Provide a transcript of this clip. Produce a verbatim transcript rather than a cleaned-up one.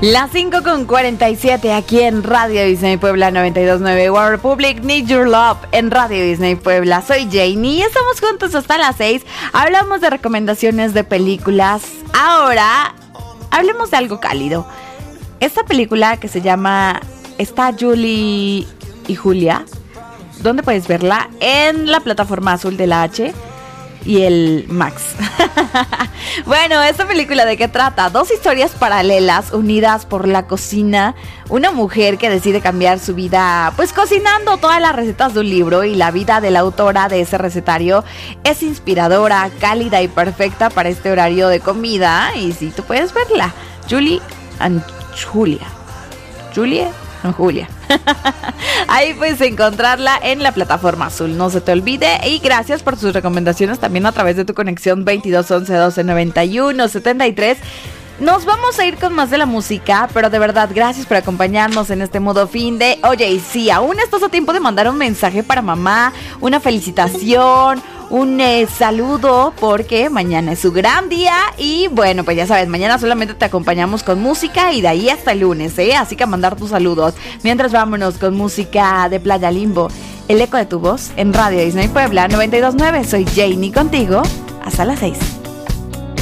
Las cinco con cuarenta y siete aquí en Radio Disney Puebla noventa y dos punto nueve. One Republic, Need Your Love en Radio Disney Puebla. Soy Janie y estamos juntos hasta las seis. Hablamos de recomendaciones de películas. Ahora, hablemos de algo cálido. Esta película que se llama Está Julie y Julia. ¿Dónde puedes verla? En la plataforma azul de la H y el Max. Bueno, esta película, ¿de qué trata? Dos historias paralelas unidas por la cocina. Una mujer que decide cambiar su vida pues cocinando todas las recetas de un libro, y la vida de la autora de ese recetario es inspiradora, cálida y perfecta para este horario de comida. Y sí, tú puedes verla. Julie and Julia. Julie and Julia. Ahí puedes encontrarla en la plataforma azul, no se te olvide. Y gracias por sus recomendaciones también a través de tu conexión veintidós once doce noventa y uno setenta y tres. Nos vamos a ir con más de la música, pero de verdad, gracias por acompañarnos en este modo fin de... Oye, y sí, aún estás a tiempo de mandar un mensaje para mamá, una felicitación, un eh, saludo, porque mañana es su gran día. Y bueno, pues ya sabes, mañana solamente te acompañamos con música y de ahí hasta el lunes, ¿eh? Así que a mandar tus saludos. Mientras, vámonos con música de Playa Limbo, el eco de tu voz en Radio Disney Puebla noventa y dos punto nueve. Soy Janie contigo hasta las seis.